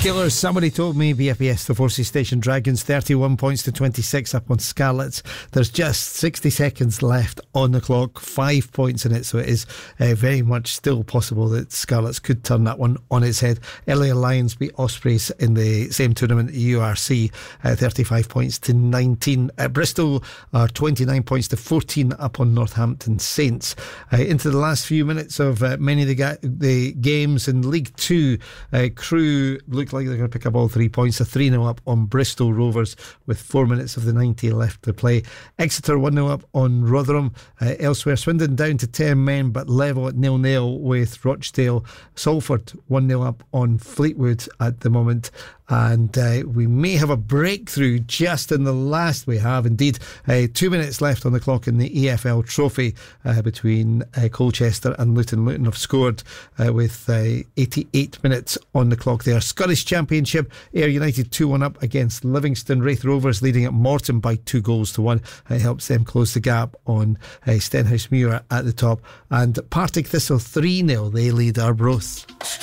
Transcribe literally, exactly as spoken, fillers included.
Killers, Somebody Told Me, B F B S, the Forces Station. Dragons thirty-one points to twenty-six up on Scarlets. There's just sixty seconds left on the clock, five points in it, so it is uh, very much still possible that Scarlets could turn that one on its head. Earlier Lions beat Ospreys in the same tournament, U R C, uh, thirty-five points to nineteen. Uh, Bristol are twenty-nine points to fourteen up on Northampton Saints. Uh, into the last few minutes of uh, many of the, ga- the games in League Two, uh, Crewe look like they're going to pick up all three points. A three nil up on Bristol Rovers with four minutes of the ninety left to play. Exeter one nil up on Rotherham. Uh, elsewhere, Swindon down to ten men but level at nil nil with Rochdale. Salford one nil up on Fleetwood at the moment. And uh, we may have a breakthrough just in the last. We have indeed uh, two minutes left on the clock in the E F L Trophy uh, between uh, Colchester and Luton. Luton have scored uh, with uh, eighty-eight minutes on the clock there. Scottish Championship, Ayr United two one up against Livingston. Wraith Rovers leading at Morton by two goals to one. It helps them close the gap on uh, Stenhousemuir at the top. And Partick Thistle three nil, they lead Arbroath.